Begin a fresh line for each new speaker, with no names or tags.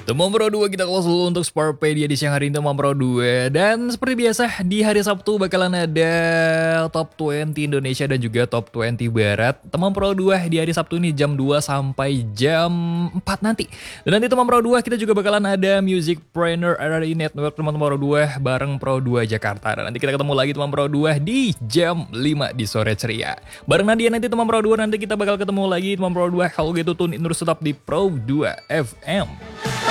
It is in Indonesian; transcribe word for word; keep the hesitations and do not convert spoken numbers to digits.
Teman Pro dua kita close dulu untuk Sportpedia di siang hari ini Teman Pro dua. Dan seperti biasa di hari Sabtu bakalan ada Top dua puluh Indonesia dan juga Top dua puluh Barat. Teman Pro dua di hari Sabtu ini jam dua sampai jam empat nanti. Dan nanti Teman Pro dua kita juga bakalan ada Music Trainer R R I Network Teman Pro dua bareng Pro dua Jakarta. Dan nanti kita ketemu lagi Teman Pro dua di jam lima di sore ceria. Bareng Nadia nanti Teman Pro dua nanti kita bakal ketemu lagi Teman Pro dua. Kalau gitu tune in terus tetap di Pro dua F M.